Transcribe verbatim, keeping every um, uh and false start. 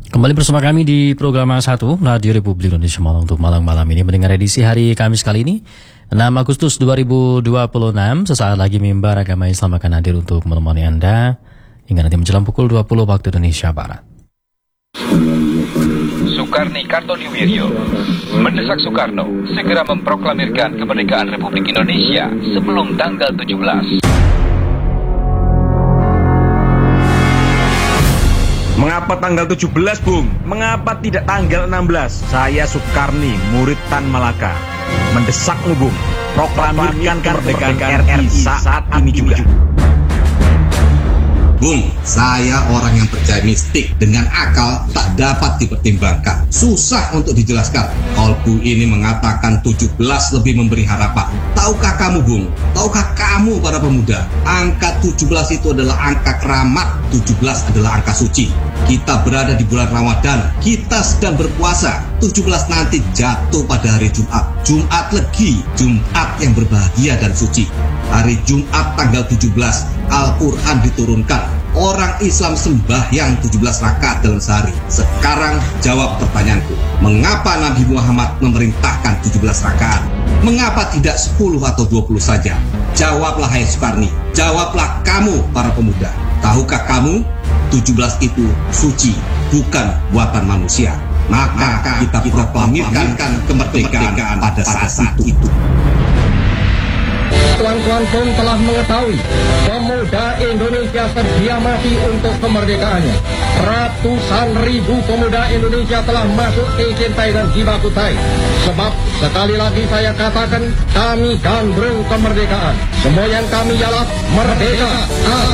Kembali bersama kami di program satu Radio Republik Indonesia Malang untuk malam-malam ini mendengar edisi hari Kamis kali ini enam Agustus dua ribu dua puluh enam. Sesaat lagi mimbar agama Islam akan hadir untuk menemani Anda hingga nanti menjelang pukul dua puluh waktu Indonesia Barat. Sukarni Kartodiwiryo mendesak Soekarno segera memproklamirkan kemerdekaan Republik Indonesia sebelum tanggal tujuh belas. Mengapa tanggal tujuh belas, Bung? Mengapa tidak tanggal enam belas? Saya Sukarni, murid Tan Malaka, mendesakmu, Bung. Proklamirkan kemerdekaan R I saat ini juga. Bung, saya orang yang percaya mistik. Dengan akal tak dapat dipertimbangkan. Susah untuk dijelaskan. Kolbu ini mengatakan tujuh belas lebih memberi harapan. Tahukah kamu, Bung? Tahukah kamu para pemuda? Angka tujuh belas itu adalah angka keramat. tujuh belas adalah angka suci. Kita berada di bulan Ramadan. Kita sedang berpuasa. tujuh belas nanti jatuh pada hari Jumat. Jumat Legi, Jumat yang berbahagia dan suci. Hari Jumat tanggal tujuh belas, Al-Quran diturunkan. Orang Islam sembahyang tujuh belas rakaat dalam sehari. Sekarang jawab pertanyaanku. Mengapa Nabi Muhammad memerintahkan tujuh belas rakaat? Mengapa tidak sepuluh atau dua puluh saja? Jawablah hai Sukarni. Jawablah kamu para pemuda. Tahukah kamu tujuh belas itu suci, bukan buatan manusia. Maka, Maka kita, kita proklamirkan kemerdekaan, kemerdekaan pada saat, saat itu. itu. Tuan-tuan pun telah mengetahui pemuda Indonesia sedia mati untuk kemerdekaannya. Ratusan ribu pemuda Indonesia telah masuk Eikentai dan Jibakutai. Sebab sekali lagi saya katakan, kami gandrung kemerdekaan. Semua yang kami ialah merdeka.